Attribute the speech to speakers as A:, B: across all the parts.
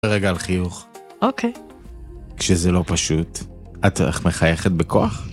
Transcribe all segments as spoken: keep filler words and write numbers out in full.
A: רגע על חיוך.
B: אוקיי.
A: כשזה לא פשוט, את מחייכת בכוח?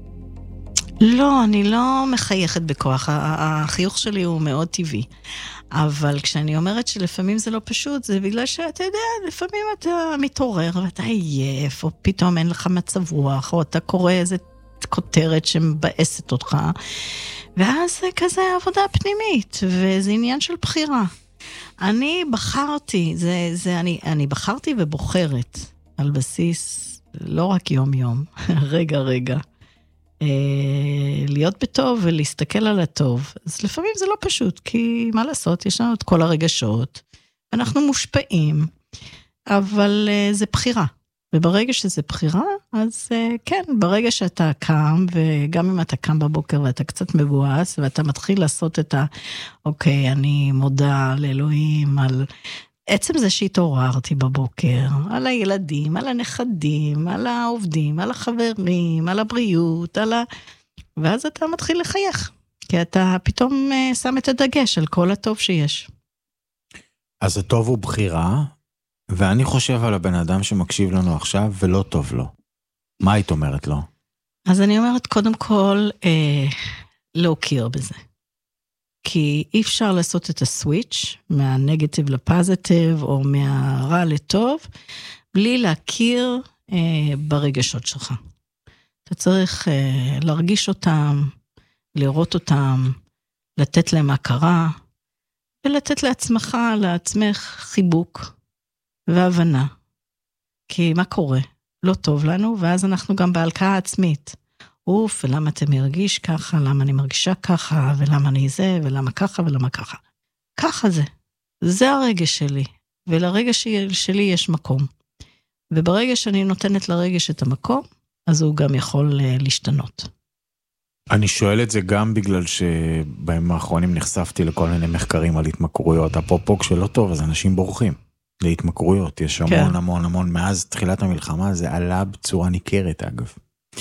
B: לא, אני לא מחייכת בכוח. החיוך שלי הוא מאוד טבעי. אבל כשאני אומרת שלפעמים זה לא פשוט, זה בגלל שאתה יודע, לפעמים אתה מתעורר ואתה עייף, או פתאום אין לך מצב רוח, או אתה קורא איזו כותרת שמבאסת אותך, ואז זה כזה עבודה פנימית, וזה עניין של בחירה. אני בחרתי, זה, זה, אני, אני בחרתי ובוחרת על בסיס לא רק יום יום, רגע רגע, אה, להיות בטוב ולהסתכל על הטוב. אז לפעמים זה לא פשוט, כי מה לעשות, יש לנו את כל הרגשות, אנחנו מושפעים, אבל אה, זה בחירה. וברגע שזה בחירה, אז uh, כן, ברגע שאתה קם, וגם אם אתה קם בבוקר ואתה קצת מבואס, ואתה מתחיל לעשות את ה, אוקיי, אני מודה לאלוהים על עצם זה שהתעוררתי בבוקר, על הילדים, על הנכדים, על העובדים, על החברים, על הבריאות, על ה... ואז אתה מתחיל לחייך, כי אתה פתאום uh, שם את הדגש על כל הטוב שיש.
A: אז הטוב הוא בחירה, ואני חושב על הבן אדם שמקשיב לנו עכשיו ולא טוב לו. מה היית אומרת לו?
B: אז אני אומרת קודם כל אה, להוקיר בזה. כי אי אפשר לעשות את הסוויץ' מהנגטיב לפוזיטיב או מהרע לטוב, בלי להכיר אה, ברגשות שלך. אתה צריך אה, להרגיש אותם, לראות אותם, לתת להם הכרה, ולתת לעצמך, לעצמך חיבוק. והבנה, כי מה קורה? לא טוב לנו, ואז אנחנו גם בהלקאה עצמית. אוף, ולמה אתה מרגיש ככה, למה אני מרגישה ככה, ולמה אני זה, ולמה ככה, ולמה ככה. ככה זה. זה הרגש שלי, ולרגש שלי יש מקום. וברגע שאני נותנת לרגש את המקום, אז הוא גם יכול להשתנות.
A: אני שואל את זה גם בגלל שבימים האחרונים נחשפתי לכל מיני מחקרים על התמכרויות. אפרופו כשלא טוב, אז אנשים בורחים. להתמכרויות, יש המון כן. המון המון, מאז תחילת המלחמה זה עלה בצורה ניכרת אגב.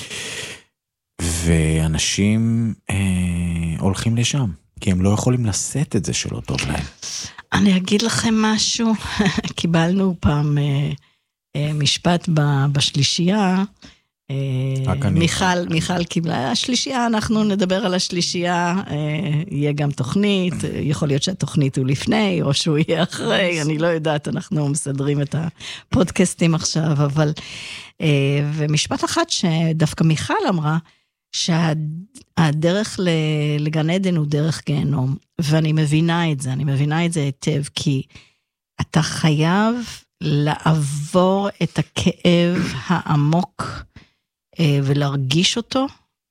A: ואנשים אה, הולכים לשם, כי הם לא יכולים לשאת את זה שלא טוב להם.
B: אני אגיד לכם משהו, קיבלנו פעם אה, אה, משפט ב, בשלישייה, מיכל, מיכל קיבלה, השלישייה, אנחנו נדבר על השלישייה, יהיה גם תוכנית, יכול להיות שהתוכנית הוא לפני, או שהוא יהיה אחרי, אני לא יודעת, אנחנו מסדרים את הפודקאסטים עכשיו, אבל, ומשפט אחד שדווקא מיכל אמרה, שהדרך לגן עדן הוא דרך גיהנום, ואני מבינה את זה, אני מבינה את זה היטב, כי אתה חייב לעבור את הכאב העמוק, ולהרגיש אותו,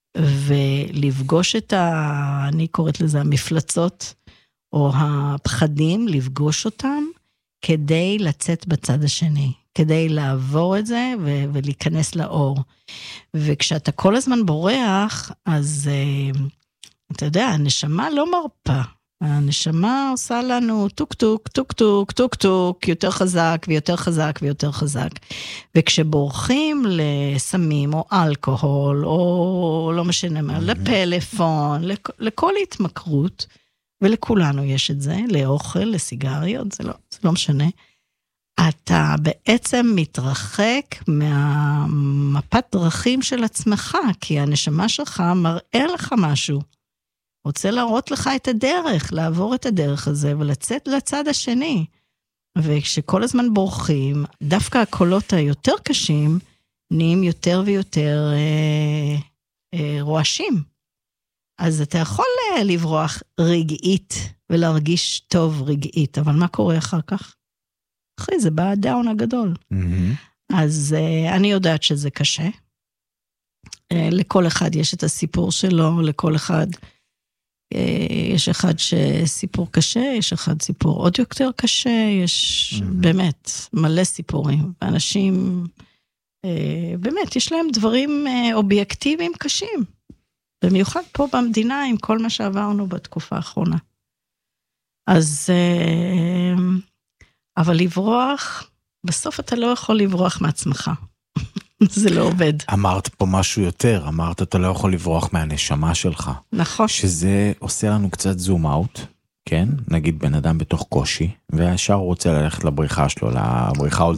B: ולפגוש את ה... אני קוראת לזה המפלצות, או הפחדים, לפגוש אותם, כדי לצאת בצד השני, כדי לעבור את זה, ו- ולהיכנס לאור. וכשאתה כל הזמן בורח, אז אתה יודע, הנשמה לא מרפה, הנשמה עושה לנו טוק טוק, טוק טוק, טוק טוק, יותר חזק ויותר חזק ויותר חזק. וכשבורחים לסמים או אלכוהול, או לא משנה מה, לפלאפון, לכל התמכרות, ולכולנו יש את זה, לאוכל, לסיגריות, זה לא, זה לא משנה. אתה בעצם מתרחק מהמפת דרכים של עצמך, כי הנשמה שלך מראה לך משהו. רוצה להראות לך את הדרך, לעבור את הדרך הזה, ולצאת לצד השני. וכשכל הזמן בורחים, דווקא הקולות היותר קשים, נהיים יותר ויותר אה, אה, רועשים. אז אתה יכול אה, לברוח רגעית, ולהרגיש טוב רגעית, אבל מה קורה אחר כך? אחרי זה בא הדאון הגדול. Mm-hmm. אז אה, אני יודעת שזה קשה. אה, לכל אחד יש את הסיפור שלו, לכל אחד... יש אחד שסיפור קשה, יש אחד סיפור עוד יותר קשה, יש mm-hmm. באמת מלא סיפורים, ואנשים, באמת, יש להם דברים אובייקטיביים קשים, במיוחד פה במדינה, עם כל מה שעברנו בתקופה האחרונה. אז, אבל לברוח, בסוף אתה לא יכול לברוח מעצמך. זה לא עובד.
A: אמרת פה משהו יותר, אמרת אתה לא יכול לברוח מהנשמה שלך.
B: נכון.
A: שזה עושה לנו קצת זום אאוט, כן? נגיד בן אדם בתוך קושי, והשאר רוצה ללכת לבריחה שלו, לבריחה